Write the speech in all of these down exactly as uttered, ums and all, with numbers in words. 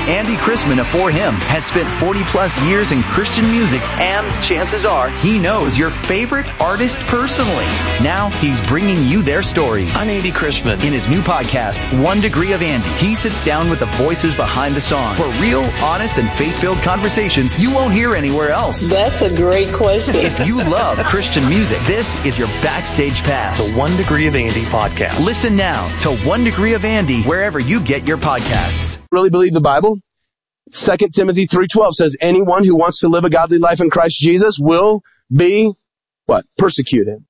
Andy Chrisman of For Him has spent forty plus years in Christian music, and chances are he knows your favorite artist personally. Now he's bringing you their stories. I'm Andy Chrisman. In his new podcast, One Degree of Andy, he sits down with the voices behind the songs for real, honest, and faith-filled conversations you won't hear anywhere else. That's a great question. If you love Christian music, this is your backstage pass. The One Degree of Andy podcast. Listen now to One Degree of Andy wherever you get your podcasts. Really believe the Bible? Second Timothy three twelve says, anyone who wants to live a godly life in Christ Jesus will be, what? Persecuted.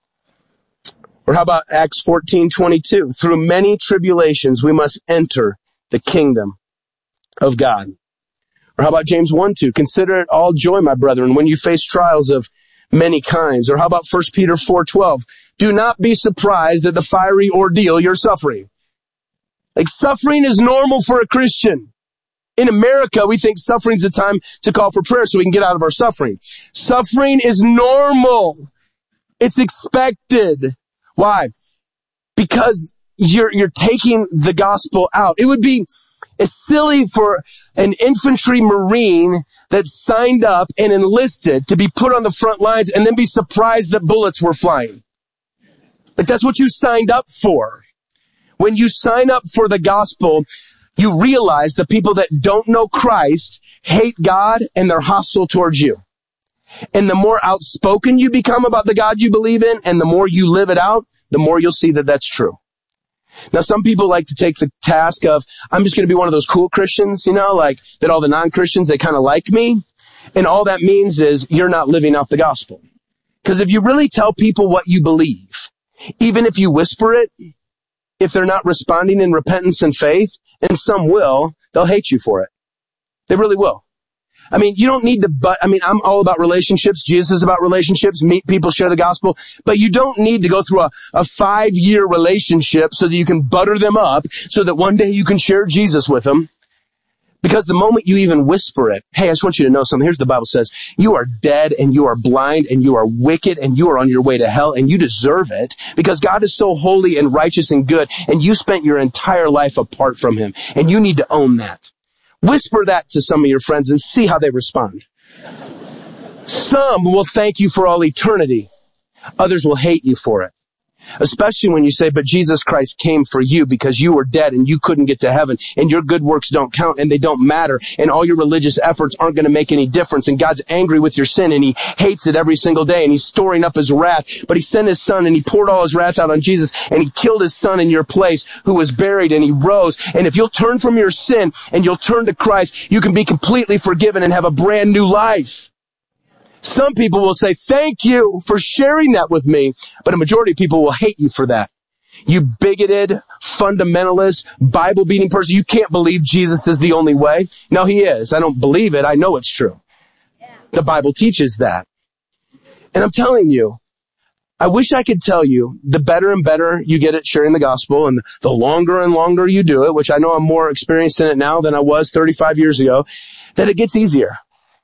Or how about Acts fourteen twenty-two? Through many tribulations we must enter the kingdom of God. Or how about James one two? Consider it all joy, my brethren, when you face trials of many kinds. Or how about First Peter four twelve? Do not be surprised at the fiery ordeal you're suffering. Like, suffering is normal for a Christian. In America, we think suffering's a time to call for prayer so we can get out of our suffering. Suffering is normal. It's expected. Why? Because you're, you're taking the gospel out. It would be silly for an infantry marine that signed up and enlisted to be put on the front lines and then be surprised that bullets were flying. Like, that's what you signed up for. When you sign up for the gospel, you realize the people that don't know Christ hate God and they're hostile towards you. And the more outspoken you become about the God you believe in and the more you live it out, the more you'll see that that's true. Now, some people like to take the task of, I'm just going to be one of those cool Christians, you know, like that all the non-Christians, they kind of like me. And all that means is you're not living out the gospel. Because if you really tell people what you believe, even if you whisper it, if they're not responding in repentance and faith, and some will, they'll hate you for it. They really will. I mean, you don't need to, but, I mean, I'm all about relationships. Jesus is about relationships. Meet people, share the gospel. But you don't need to go through a, a five-year relationship so that you can butter them up so that one day you can share Jesus with them. Because the moment you even whisper it, hey, I just want you to know something. Here's what the Bible says. You are dead and you are blind and you are wicked and you are on your way to hell and you deserve it because God is so holy and righteous and good and you spent your entire life apart from him and you need to own that. Whisper that to some of your friends and see how they respond. Some will thank you for all eternity. Others will hate you for it. Especially when you say, but Jesus Christ came for you because you were dead and you couldn't get to heaven and your good works don't count and they don't matter and all your religious efforts aren't going to make any difference and God's angry with your sin and he hates it every single day and he's storing up his wrath. But he sent his son and he poured all his wrath out on Jesus and he killed his son in your place who was buried and he rose. And if you'll turn from your sin and you'll turn to Christ, you can be completely forgiven and have a brand new life. Some people will say, thank you for sharing that with me, but a majority of people will hate you for that. You bigoted, fundamentalist, Bible-beating person, you can't believe Jesus is the only way. No, he is. I don't believe it. I know it's true. The Bible teaches that. And I'm telling you, I wish I could tell you the better and better you get at sharing the gospel and the longer and longer you do it, which I know I'm more experienced in it now than I was thirty-five years ago, that it gets easier.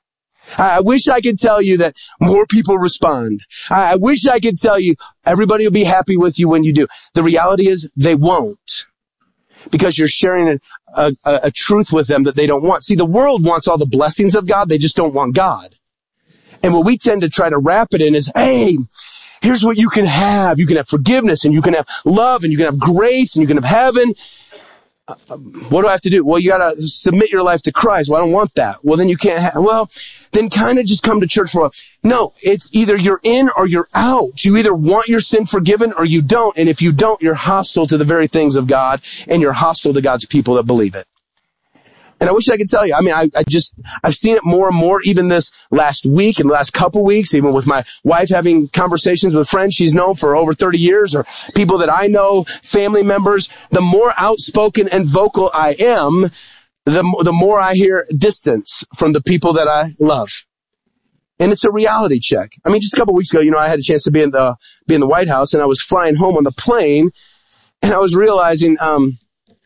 I wish I could tell you that more people respond. I wish I could tell you everybody will be happy with you when you do. The reality is they won't because you're sharing a, a, a truth with them that they don't want. See, the world wants all the blessings of God. They just don't want God. And what we tend to try to wrap it in is, hey, here's what you can have. You can have forgiveness and you can have love and you can have grace and you can have heaven. Uh, what do I have to do? Well, you got to submit your life to Christ. Well, I don't want that. Well, then you can't have, well, then kind of just come to church for a while. No, it's either you're in or you're out. You either want your sin forgiven or you don't. And if you don't, you're hostile to the very things of God and you're hostile to God's people that believe it. And I wish I could tell you. I mean, I, I just, I've seen it more and more even this last week and the last couple weeks, even with my wife having conversations with friends she's known for over thirty years or people that I know, family members. The more outspoken and vocal I am, the, the more I hear distance from the people that I love. And it's a reality check. I mean, just a couple weeks ago, you know, I had a chance to be in the, be in the White House and I was flying home on the plane and I was realizing, um,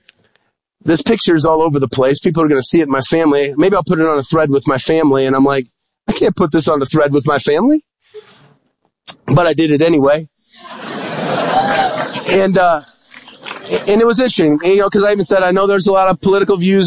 this picture is all over the place. People are going to see it in my family. Maybe I'll put it on a thread with my family. And I'm like, I can't put this on a thread with my family. But I did it anyway. and, uh, and it was interesting, you know, because I even said, I know there's a lot of political views